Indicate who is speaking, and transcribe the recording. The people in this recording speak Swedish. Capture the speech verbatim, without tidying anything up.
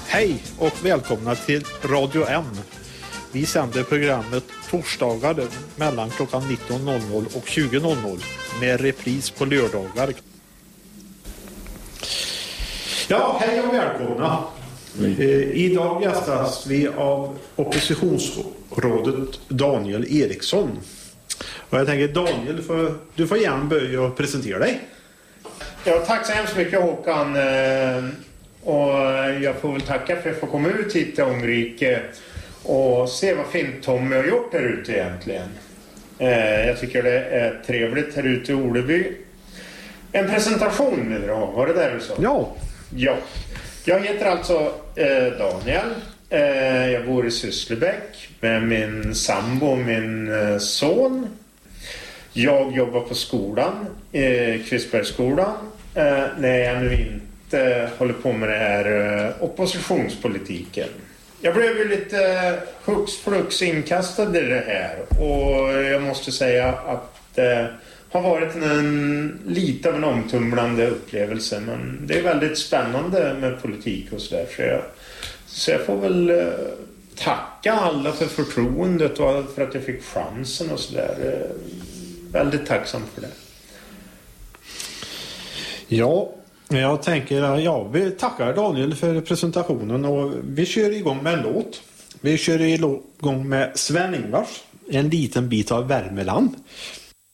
Speaker 1: Hej och välkomna till Radio M. Vi sänder programmet torsdagar mellan klockan nitton noll noll och tjugo noll noll med repris på lördagar. Ja, hej och välkomna. Eh, idag gästas vi av oppositionsrådet Daniel Eriksson. Och jag tänker Daniel, för, du får gärna börja presentera dig.
Speaker 2: Ja, tack så hemskt mycket Håkan. Och jag får väl tacka för att jag får komma ut hit till Ångerike och se vad fint Tommy har gjort här ute egentligen. Jag tycker det är trevligt här ute i Oleby. En presentation vill du ha, var det där du sa?
Speaker 1: Ja.
Speaker 2: Ja. Jag heter alltså eh, Daniel. Eh, jag bor i Sysslebäck med min sambo och min eh, son. Jag jobbar på skolan, eh, Kvistbergsskolan, eh, när jag nu inte håller på med det här eh, oppositionspolitiken. Jag blev ju lite eh, hux flux inkastad i det här och jag måste säga att det eh, har varit en, lite av en omtumlande upplevelse, men det är väldigt spännande med politik och sådär, så jag, så jag får väl eh, tacka alla för förtroendet och för att jag fick chansen och sådär. Eh, väldigt tacksam för det.
Speaker 1: Ja, jag tänker, ja, vi tackar Daniel för presentationen och vi kör igång med en låt. Vi kör igång med Sven Ingvars, En liten bit av Värmeland.